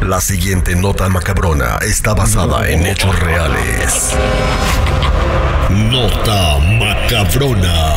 La siguiente nota macabrona está basada en hechos reales. Nota macabrona.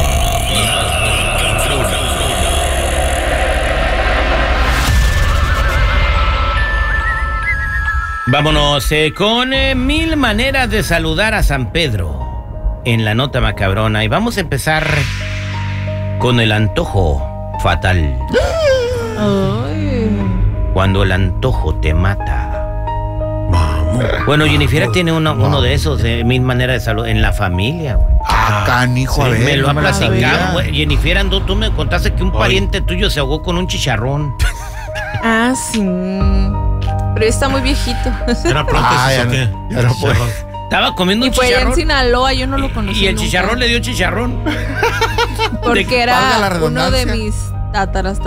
Vámonos con 1000 maneras de saludar a San Pedro en la nota macabrona. Y vamos a empezar con el antojo fatal. Ay. Cuando el antojo te mata. Vamos. Bueno, Jennifer tiene uno de esos, 1000 maneras de saludar en la familia, güey. Canijo, a ver. Me lo ha no la platicado, sabía. güey. Jennifer, tú me contaste que un pariente tuyo se ahogó con un chicharrón. Ah, sí. Pero está muy viejito. ¿Era prótesis Ah, o qué? ya no puede. Estaba comiendo Y un fue allá en chicharrón. Sinaloa, yo no lo conocí. Y el nunca. chicharrón le dio chicharrón. Porque Valga era la uno de redundancia. mis tátaras.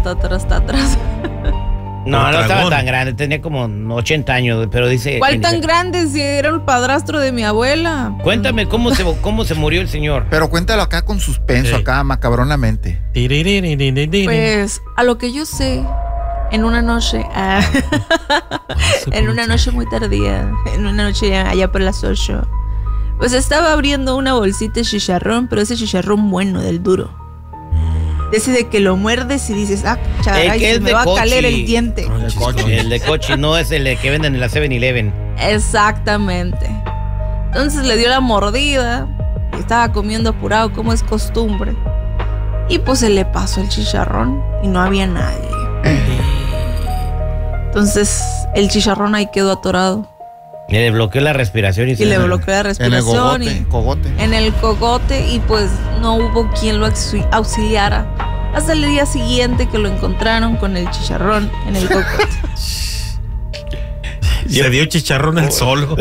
No, no estaba Dragón. tan grande, tenía como 80 años, pero dice... ¿Cuál tan grande? Si era el padrastro de mi abuela. Cuéntame cómo se murió el señor. Pero cuéntalo acá con suspenso, Ey. acá macabronamente. Pues, a lo que yo sé, en una noche, en una noche muy tardía, en una noche allá por las 8, pues estaba abriendo una bolsita de chicharrón, pero ese chicharrón bueno, del duro. Decide que lo muerdes y dices, charay, que se es me de va a cochi. caler el diente. El de coche no es el que venden en la 7-Eleven. Exactamente. Entonces le dio la mordida, estaba comiendo apurado como es costumbre. Y pues se le pasó el chicharrón y no había nadie. Entonces el chicharrón ahí quedó atorado. Le bloqueó la respiración y Y le bloqueó la En el respiración cogote. en el cogote y pues no hubo quien lo auxiliara. Hasta el día siguiente que lo encontraron con el chicharrón en el cogote. Se dio chicharrón el solo.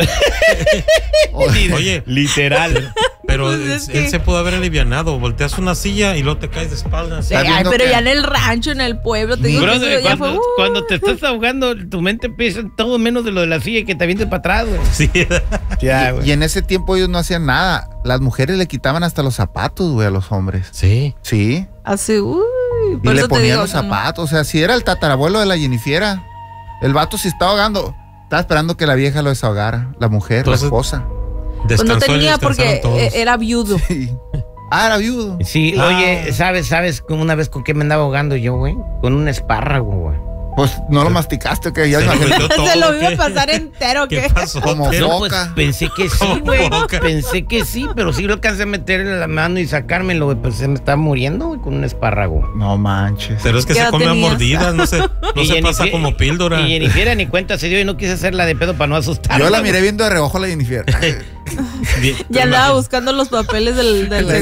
Oye, literal. pero Pues es él que- se pudo haber alivianado. Volteas una silla y luego te caes de espaldas. Está Ay, viendo pero que- ya en el rancho, en el pueblo, te digo que Brother, eso ya fue. cuando te estás ahogando, tu mente piensa todo menos de lo de la silla y que te avientes para atrás, güey. Sí. Ya, Y en ese tiempo ellos no hacían nada. Las mujeres le quitaban hasta los zapatos, güey, a los hombres. Sí. Sí. Así, Y por le eso te ponían digo los que no. zapatos. O sea, si era el tatarabuelo de la Jennifer, el vato se estaba ahogando. Estaba esperando que la vieja lo desahogara. La mujer, Entonces- la esposa. Pues no Descansó y tenía descansaron porque todos. era viudo. Sí. Ah, era viudo. Sí, oye, ¿sabes una vez con qué me andaba ahogando yo, güey? Con un espárrago, güey. Pues no lo masticaste, que ya Se lo imagínate. metió todo, Se lo iba ¿qué? a pasar entero, ¿Qué ¿qué? pasó? Como ¿Qué? No, pues Boca. pensé que sí, Como güey. boca. Pensé que sí, pero sí lo alcancé a meterle la mano y sacármelo, güey. Pues se me estaba muriendo, güey, con un espárrago. No manches. Pero es que ¿Qué se edad come a tenías? mordidas, no se Y pasa Jennifer- como píldora. Y Jennifer ni cuenta se dio y no quise hacerla de pedo para no asustarla. Yo la güey. miré viendo de reojo a la Jennifer. Bien, Ya andaba buscando los papeles del